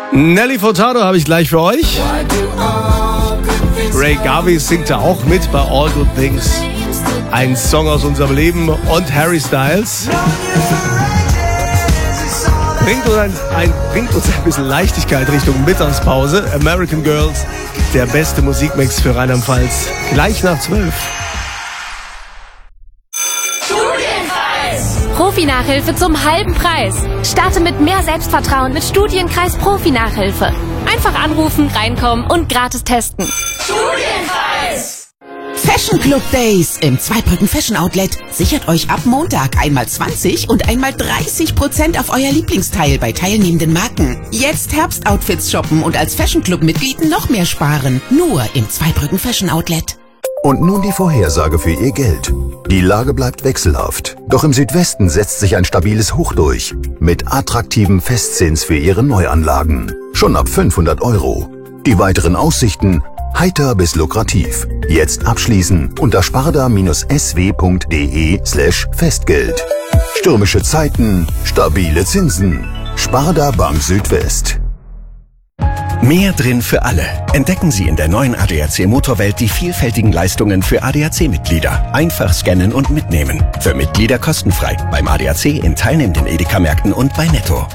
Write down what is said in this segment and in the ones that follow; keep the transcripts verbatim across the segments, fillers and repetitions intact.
Nelly Furtado habe ich gleich für euch. Ray Garvey singt da auch mit bei All Good Things. Ein Song aus unserem Leben und Harry Styles. Bringt uns ein, ein, bringt uns ein bisschen Leichtigkeit Richtung Mittagspause. American Girls, der beste Musikmix für Rheinland-Pfalz. Gleich nach zwölf. Profi-Nachhilfe zum halben Preis. Starte mit mehr Selbstvertrauen mit Studienkreis Profi-Nachhilfe. Einfach anrufen, reinkommen und gratis testen. Studienkreis! Fashion Club Days im Zweibrücken Fashion Outlet sichert euch ab Montag einmal zwanzig und einmal dreißig Prozent auf euer Lieblingsteil bei teilnehmenden Marken. Jetzt Herbstoutfits shoppen und als Fashion Club Mitglied noch mehr sparen. Nur im Zweibrücken Fashion Outlet. Und nun die Vorhersage für Ihr Geld. Die Lage bleibt wechselhaft. Doch im Südwesten setzt sich ein stabiles Hoch durch. Mit attraktivem Festzins für Ihre Neuanlagen. Schon ab fünfhundert Euro. Die weiteren Aussichten heiter bis lukrativ. Jetzt abschließen unter sparda-sw.de slash Festgeld. Stürmische Zeiten, stabile Zinsen. Sparda Bank Südwest. Mehr drin für alle. Entdecken Sie in der neuen A D A C Motorwelt die vielfältigen Leistungen für A D A C-Mitglieder. Einfach scannen und mitnehmen. Für Mitglieder kostenfrei. Beim A D A C in teilnehmenden Edeka-Märkten und bei Netto.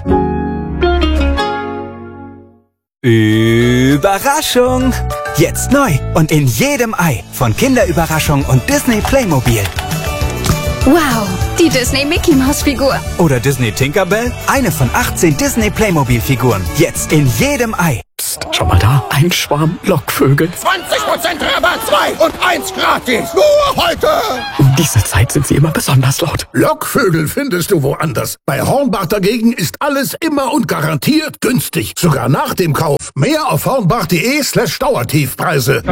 Überraschung! Jetzt neu und in jedem Ei von Kinderüberraschung und Disney Playmobil. Wow, die Disney Mickey Maus Figur. Oder Disney Tinkerbell, eine von achtzehn Disney Playmobil Figuren. Jetzt in jedem Ei. Psst, schau mal da, ein Schwarm Lockvögel. zwanzig Prozent Rabatt, zwei und eins gratis. Nur heute. Um diese Zeit sind sie immer besonders laut. Lockvögel findest du woanders. Bei Hornbach dagegen ist alles immer und garantiert günstig. Sogar nach dem Kauf. Mehr auf hornbach.de slash Dauertiefpreise.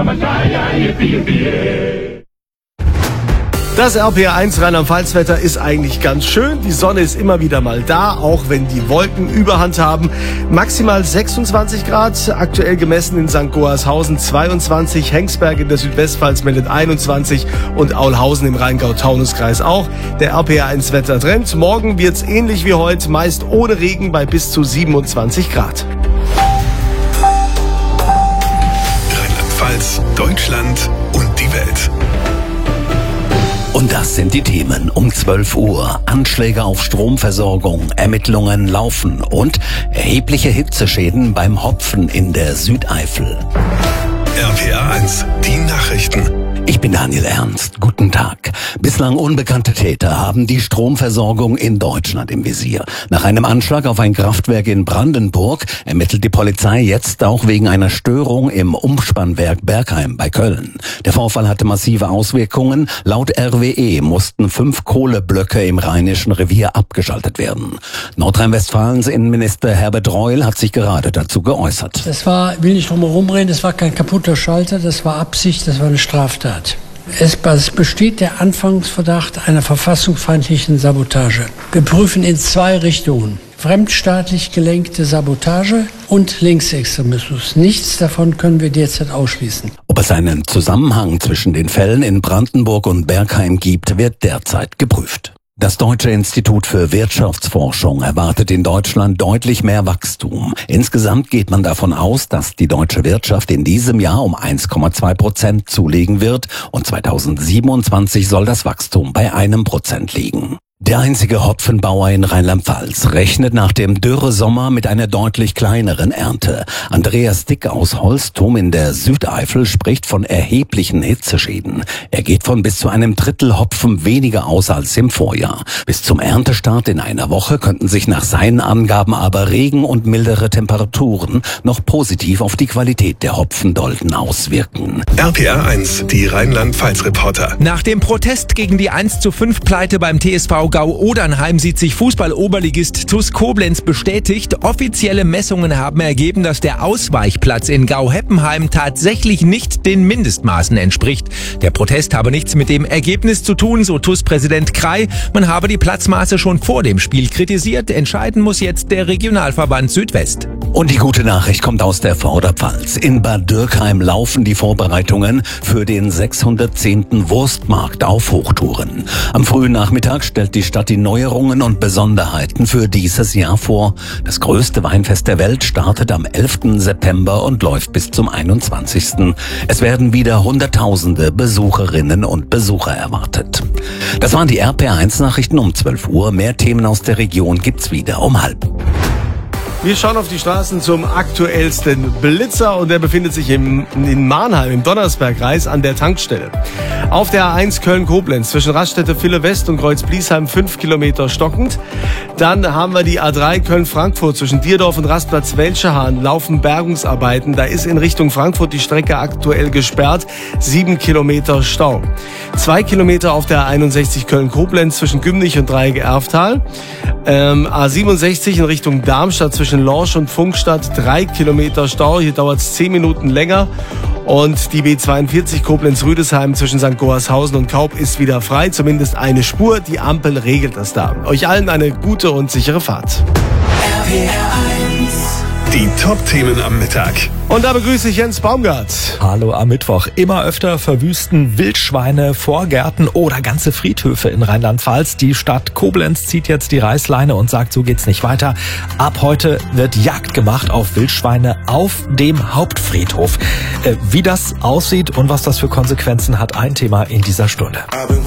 Das R P R eins Rheinland-Pfalz-Wetter ist eigentlich ganz schön. Die Sonne ist immer wieder mal da, auch wenn die Wolken Überhand haben. Maximal sechsundzwanzig Grad, aktuell gemessen in Sankt Goarshausen zweiundzwanzig, Hengsberg in der Südwestpfalz meldet einundzwanzig und Aulhausen im Rheingau-Taunus-Kreis auch. Der R P R eins Wettertrend. Morgen wird's ähnlich wie heute, meist ohne Regen bei bis zu siebenundzwanzig Grad. Rheinland-Pfalz, Deutschland und die Welt. Und das sind die Themen um zwölf Uhr. Anschläge auf Stromversorgung, Ermittlungen laufen und erhebliche Hitzeschäden beim Hopfen in der Südeifel. R P R eins, die Nachrichten. Ich bin Daniel Ernst. Guten Tag. Bislang unbekannte Täter haben die Stromversorgung in Deutschland im Visier. Nach einem Anschlag auf ein Kraftwerk in Brandenburg ermittelt die Polizei jetzt auch wegen einer Störung im Umspannwerk Bergheim bei Köln. Der Vorfall hatte massive Auswirkungen. Laut R W E mussten fünf Kohleblöcke im Rheinischen Revier abgeschaltet werden. Nordrhein-Westfalens Innenminister Herbert Reul hat sich gerade dazu geäußert. Das war, will nicht drum herum reden, das war kein kaputter Schalter, das war Absicht, das war eine Straftat. Es besteht der Anfangsverdacht einer verfassungsfeindlichen Sabotage. Wir prüfen in zwei Richtungen. Fremdstaatlich gelenkte Sabotage und Linksextremismus. Nichts davon können wir derzeit ausschließen. Ob es einen Zusammenhang zwischen den Fällen in Brandenburg und Bergheim gibt, wird derzeit geprüft. Das Deutsche Institut für Wirtschaftsforschung erwartet in Deutschland deutlich mehr Wachstum. Insgesamt geht man davon aus, dass die deutsche Wirtschaft in diesem Jahr um eins Komma zwei Prozent zulegen wird und zweitausendsiebenundzwanzig soll das Wachstum bei einem Prozent liegen. Der einzige Hopfenbauer in Rheinland-Pfalz rechnet nach dem Dürresommer mit einer deutlich kleineren Ernte. Andreas Dick aus Holstum in der Südeifel spricht von erheblichen Hitzeschäden. Er geht von bis zu einem Drittel Hopfen weniger aus als im Vorjahr. Bis zum Erntestart in einer Woche könnten sich nach seinen Angaben aber Regen und mildere Temperaturen noch positiv auf die Qualität der Hopfendolden auswirken. R P R eins, die Rheinland-Pfalz-Reporter. Nach dem Protest gegen die eins zu fünf Pleite beim T S V Gau-Odernheim sieht sich Fußball-Oberligist T U S Koblenz bestätigt. Offizielle Messungen haben ergeben, dass der Ausweichplatz in Gau-Heppenheim tatsächlich nicht den Mindestmaßen entspricht. Der Protest habe nichts mit dem Ergebnis zu tun, so T U S-Präsident Krei. Man habe die Platzmaße schon vor dem Spiel kritisiert. Entscheiden muss jetzt der Regionalverband Südwest. Und die gute Nachricht kommt aus der Vorderpfalz. In Bad Dürkheim laufen die Vorbereitungen für den sechshundertzehnten Wurstmarkt auf Hochtouren. Am frühen Nachmittag stellt die Stadt die Neuerungen und Besonderheiten für dieses Jahr vor. Das größte Weinfest der Welt startet am elften September und läuft bis zum einundzwanzigsten Es werden wieder Hunderttausende Besucherinnen und Besucher erwartet. Das waren die R P R eins Nachrichten um zwölf Uhr. Mehr Themen aus der Region gibt's wieder um halb. Wir schauen auf die Straßen zum aktuellsten Blitzer und der befindet sich im, in Marnheim im Donnersbergkreis an der Tankstelle. Auf der A eins Köln-Koblenz zwischen Raststätte Ville West und Kreuz-Bliesheim fünf Kilometer stockend. Dann haben wir die A drei Köln-Frankfurt zwischen Dierdorf und Rastplatz Welschehahn laufen Bergungsarbeiten. Da ist in Richtung Frankfurt die Strecke aktuell gesperrt. sieben Kilometer Stau. Zwei Kilometer auf der A einundsechzig Köln-Koblenz zwischen Gümnich und Dreieck-Erftal. Ähm, A siebenundsechzig in Richtung Darmstadt zwischen Lorsch und Funkstadt, drei Kilometer Stau. Hier dauert es zehn Minuten länger. Und die B zweiundvierzig Koblenz-Rüdesheim zwischen Sankt Goarshausen und Kaub ist wieder frei. Zumindest eine Spur. Die Ampel regelt das da. Euch allen eine gute und sichere Fahrt. R P R eins. Die Top-Themen am Mittag. Und da begrüße ich Jens Baumgart. Hallo am Mittwoch. Immer öfter verwüsten Wildschweine Vorgärten oder ganze Friedhöfe in Rheinland-Pfalz. Die Stadt Koblenz zieht jetzt die Reißleine und sagt, so geht's nicht weiter. Ab heute wird Jagd gemacht auf Wildschweine auf dem Hauptfriedhof. Äh, wie das aussieht und was das für Konsequenzen hat, ein Thema in dieser Stunde.